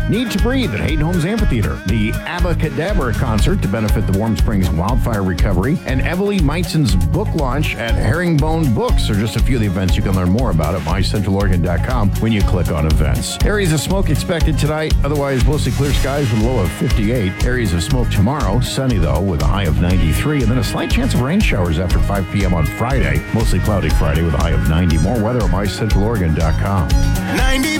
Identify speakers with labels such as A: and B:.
A: Need to Breathe at Hayden Homes Amphitheater. The Abacadabra concert to benefit the Warm Springs wildfire recovery. And Emily Meisen's book launch at Herringbone Books are just a few of the events you can learn more about at mycentraloregon.com when you click on events. Areas of smoke expected tonight, otherwise mostly clear skies with a low of 58. Areas of smoke tomorrow, sunny though with a high of 93. And then a slight chance of rain showers after 5 p.m. on Friday. Mostly cloudy Friday with a high of 90. More weather at mycentraloregon.com.
B: 90